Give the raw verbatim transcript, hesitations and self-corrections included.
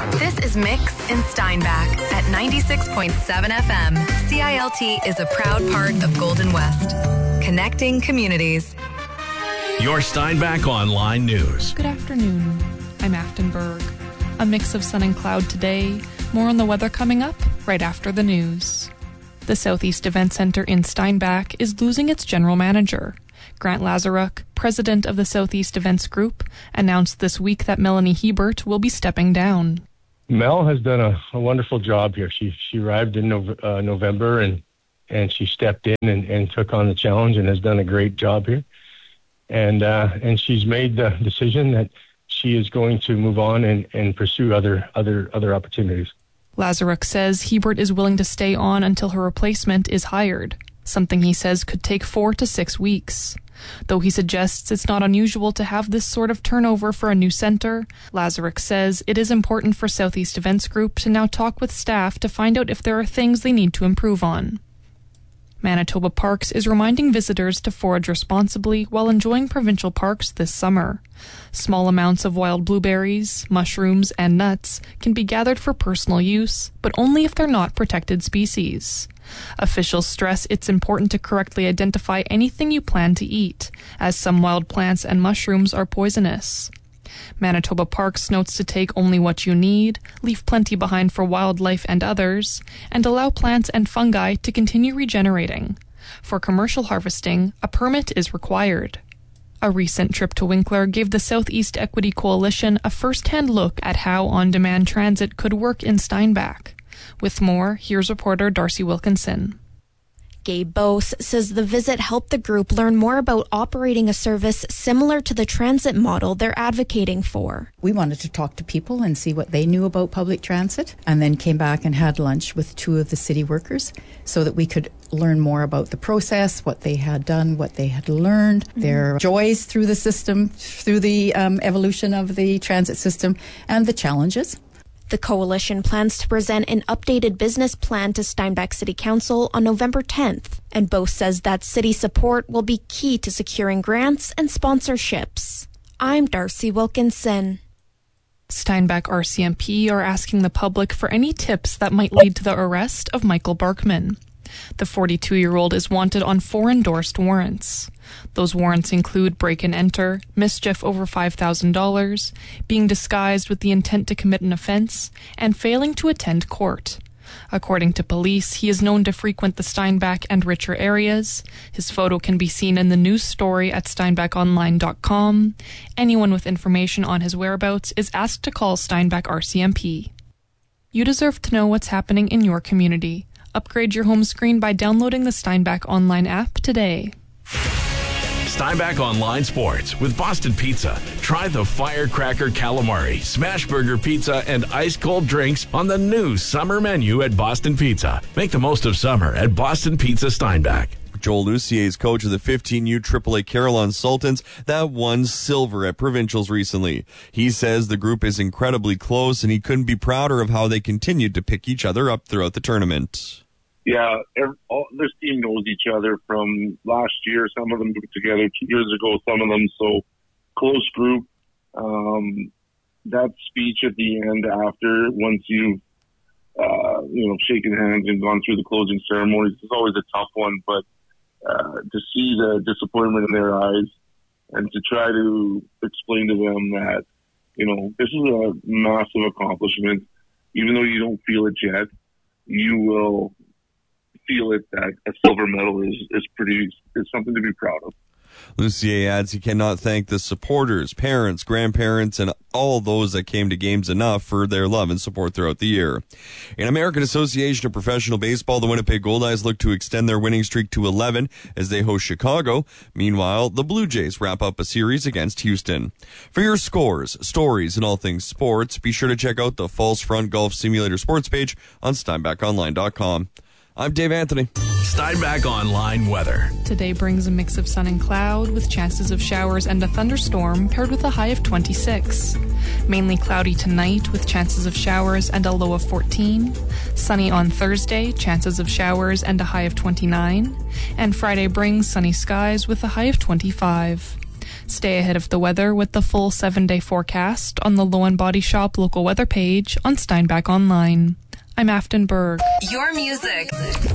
This is Mix in Steinbach at ninety-six point seven F M. C I L T is a proud part of Golden West. Connecting communities. Your Steinbach Online News. Good afternoon. I'm Afton Berg. A mix of sun and cloud today. More on the weather coming up right after the news. The Southeast Event Center in Steinbach is losing its general manager. Grant Lazaruk, president of the Southeast Events Group, announced this week that Melanie Hebert will be stepping down. Mel has done a, a wonderful job here. She she arrived in Nov- uh, November and, and she stepped in and, and took on the challenge and has done a great job here. And uh, and she's made the decision that she is going to move on and, and pursue other other other opportunities. Lazaruk says Hebert is willing to stay on until her replacement is hired, something he says could take four to six weeks. Though he suggests it's not unusual to have this sort of turnover for a new center, Lazaruk says it is important for Southeast Events Group to now talk with staff to find out if there are things they need to improve on. Manitoba Parks is reminding visitors to forage responsibly while enjoying provincial parks this summer. Small amounts of wild blueberries, mushrooms, and nuts can be gathered for personal use, but only if they're not protected species. Officials stress it's important to correctly identify anything you plan to eat, as some wild plants and mushrooms are poisonous. Manitoba Parks notes to take only what you need, leave plenty behind for wildlife and others, and allow plants and fungi to continue regenerating. For commercial harvesting, a permit is required. A recent trip to Winkler gave the Southeast Equity Coalition a first-hand look at how on-demand transit could work in Steinbach. With more, here's reporter Darcy Wilkinson. Gabe Bose says the visit helped the group learn more about operating a service similar to the transit model they're advocating for. We wanted to talk to people and see what they knew about public transit, and then came back and had lunch with two of the city workers so that we could learn more about the process, what they had done, what they had learned, mm-hmm. their joys through the system, through the um, evolution of the transit system, and the challenges. The coalition plans to present an updated business plan to Steinbach City Council on November tenth, and Bose says that city support will be key to securing grants and sponsorships. I'm Darcy Wilkinson. Steinbach R C M P are asking the public for any tips that might lead to the arrest of Michael Barkman. The forty-two-year-old is wanted on four endorsed warrants. Those warrants include break and enter, mischief over five thousand dollars, being disguised with the intent to commit an offense, and failing to attend court. According to police, he is known to frequent the Steinbach and richer areas. His photo can be seen in the news story at steinbach online dot com. Anyone with information on his whereabouts is asked to call Steinbach R C M P. You deserve to know what's happening in your community. Upgrade your home screen by downloading the Steinbach Online app today. Steinbach Online Sports with Boston Pizza. Try the Firecracker Calamari, Smash Burger Pizza, and ice-cold drinks on the new summer menu at Boston Pizza. Make the most of summer at Boston Pizza Steinbach. Joel Lucier is coach of the fifteen U triple A Carillon Sultans that won silver at provincials recently. He says the group is incredibly close and he couldn't be prouder of how they continued to pick each other up throughout the tournament. Yeah, every, all, this team knows each other from last year. Some of them were together two years ago, some of them. So close group. Um, that speech at the end after, once you've, uh, you know, shaken hands and gone through the closing ceremonies, is always a tough one. But uh, to see the disappointment in their eyes and to try to explain to them that, you know, this is a massive accomplishment. Even though you don't feel it yet, you will feel it that a silver medal is, is pretty, is something to be proud of. Lucier adds he cannot thank the supporters, parents, grandparents, and all those that came to games enough for their love and support throughout the year. In American Association of Professional Baseball, the Winnipeg Goldeyes look to extend their winning streak to eleven as they host Chicago. Meanwhile, the Blue Jays wrap up a series against Houston. For your scores, stories, and all things sports, be sure to check out the False Front Golf Simulator sports page on steinbach online dot com. I'm Dave Anthony. Steinbach Online weather. Today brings a mix of sun and cloud with chances of showers and a thunderstorm paired with a high of twenty-six. Mainly cloudy tonight with chances of showers and a low of fourteen. Sunny on Thursday, chances of showers and a high of twenty-nine. And Friday brings sunny skies with a high of twenty-five. Stay ahead of the weather with the full seven-day forecast on the Low and Body Shop local weather page on Steinbach Online. I'm Afton Berg. Your music.